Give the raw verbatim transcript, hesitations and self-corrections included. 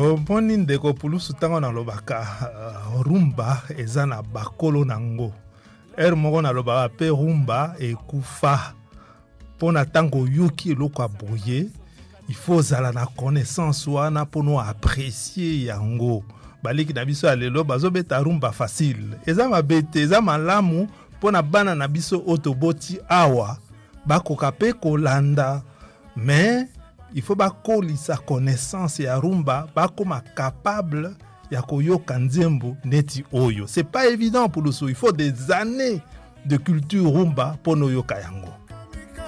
Omoni ndeko pulusu tango na lobaka uh, rumba eza na bakolo nango. Er moko na lobaka pe rumba ekufa. Pona tango yoki eloko aboye, il faut zala na connaissance wana pono apprécier yango. Baliki na biso alelo bazobeta rumba facile. Eza mabete, eza malamu pona bana na biso otoboti awa bakoka pe kolanda. Mais il faut bakolisa connaissance ya rumba bakoma capable ya koyoka nzembo neti oyo. C'est pas évident pour le sou. Il faut des années de culture rumba pour no yoka yango.